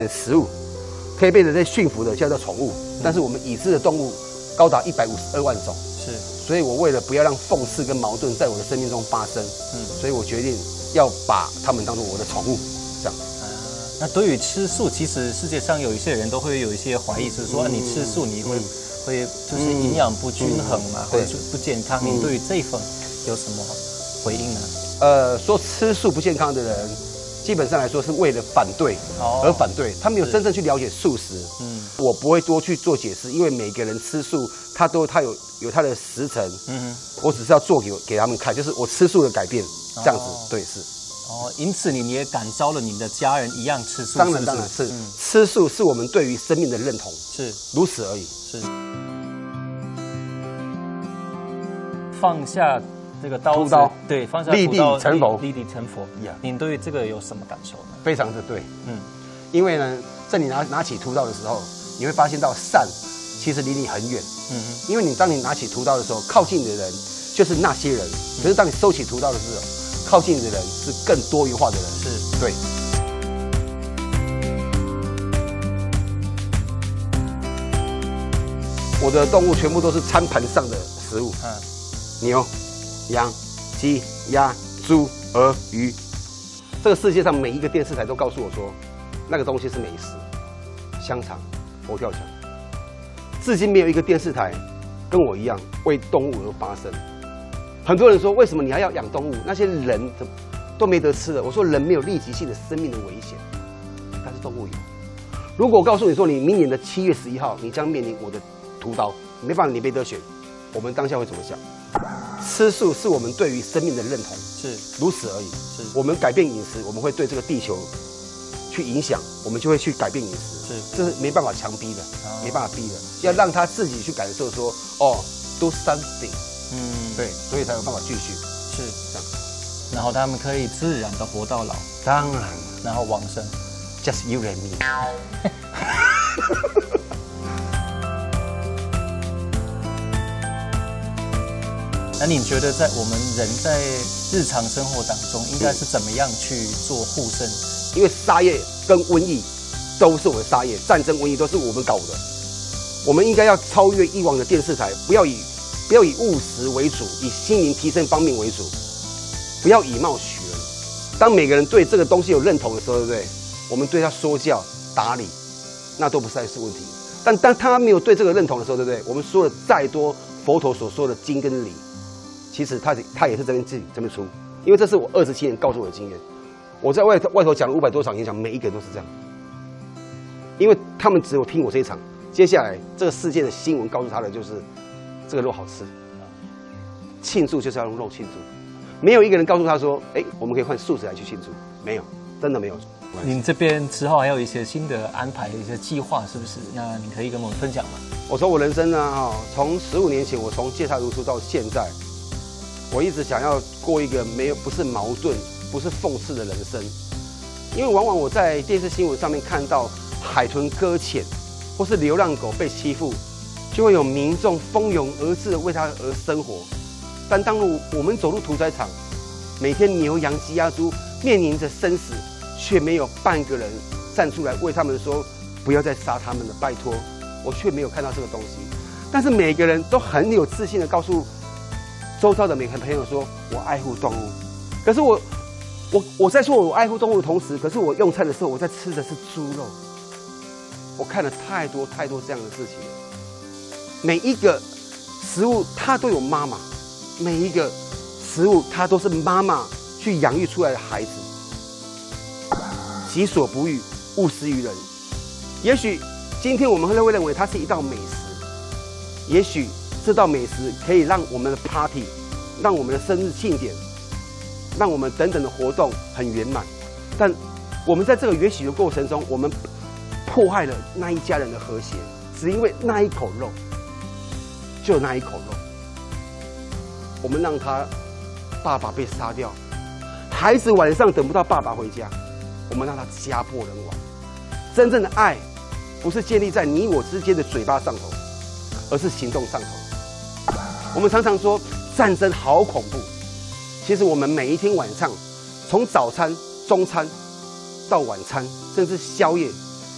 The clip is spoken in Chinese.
食物，可以被人类驯服的叫做宠物，但是我们已知的动物高达152万种。 是， 所以我为了不要让讽刺跟矛盾在我的生命中发生，所以我决定要把它们当做我的宠物，这样。 那对于吃素，其实世界上有一些人都会有一些怀疑，就是说你吃素你会就是营养不均衡嘛，或者不健康。你对于这一份有什么回应呢？ 说吃素不健康的人，基本上来说是为了反对而反对，他没有真正去了解素食。我不会多去做解释，因为每个人吃素，他有他的时辰。我只是要做给他们看，就是我吃素的改变，这样子。对，是。 因此你也感召了你的家人一样吃素。 当然是。吃素是我们对于生命的认同， 是如此而已。 是。放下这个刀子，对，放下立地成佛， 立地成佛。您对这个有什么感受呢？ 非常的对，因为呢，在你拿起屠刀的时候，你会发现到善其实离你很远，因为当你拿起屠刀的时候，靠近你的人就是那些人，可是当你收起屠刀的时候，靠近你的人是更多元化的人， 是对。我的动物全部都是餐盘上的食物，牛、羊、鸡、鸭、猪、鹅、鱼。这个世界上每一个电视台都告诉我说，那个东西是美食，香肠、佛跳墙。至今没有一个电视台跟我一样为动物而发声。很多人说，为什么你还要养动物？那些人都没得吃了。我说，人没有立即性的生命的危险，但是动物有。如果我告诉你说，你明年的7月11号，你将面临我的屠刀，没办法，你没得选。我们当下会怎么想？吃素是我们对于生命的认同， 是如此而已。 是我们改变饮食，我们会对这个地球去影响，我们就会去改变饮食。这是没办法强逼的，没办法逼的，要让他自己去感受说，do something。对，所以才有办法继续。 是这样，然后他们可以自然的活到老。 当然， 然后往生。 Just you and me。 那你觉得我们人在日常生活当中应该是怎么样去做护生？ 因为杀业跟瘟疫都是我们的杀业，战争、瘟疫都是我们搞的。我们应该要超越以往的电视台，不要以务实为主，以心灵提升方面为主，不要以貌取人。当每个人对这个东西有认同的时候，对不对？我们对他说教、打理，那都不再是问题。但当他没有对这个认同的时候，对不对？我们说了再多佛陀所说的经跟理，其实他也是这边出，因为这是我27年告诉我的经验。我在外头讲了500多场演讲，每一个人都是这样，因为他们只有听我这一场。接下来这个世界的新闻告诉他的就是这个肉好吃，庆祝就是要用肉庆祝，没有一个人告诉他说，我们可以换素食来去庆祝，没有，真的没有。 您这边之后还有一些新的安排、一些计划，是不是？那你可以跟我们分享吗？ 我说我人生呢，从15年前我从芥菜如初到现在，我一直想要过一个不是矛盾、不是讽刺的人生，因为往往我在电视新闻上面看到海豚搁浅，或是流浪狗被欺负，就会有民众蜂拥而至的为它而生活。但当我们走入屠宰场，每天牛羊鸡鸭猪面临着生死，却没有半个人站出来为他们说不要再杀他们了，拜托。我却没有看到这个东西。但是每个人都很有自信的告诉周遭的每个朋友说，我爱护动物。可是我在说我爱护动物的同时，可是我用餐的时候，我在吃的是猪肉。我看了太多这样的事情了。每一个食物它都有妈妈，每一个食物它都是妈妈去养育出来的孩子。己所不欲，勿施于人。也许今天我们会认为它是一道美食，也许这道美食可以让我们的 party， 让我们的生日庆典，让我们等等的活动很圆满。但我们在这个允许的过程中，我们破坏了那一家人的和谐，只因为那一口肉，就那一口肉，我们让他爸爸被杀掉，孩子晚上等不到爸爸回家，我们让他家破人亡。真正的爱不是建立在你我之间的嘴巴上头，而是行动上头。我们常常说战争好恐怖，其实我们每一天晚上，从早餐、中餐到晚餐，甚至宵夜，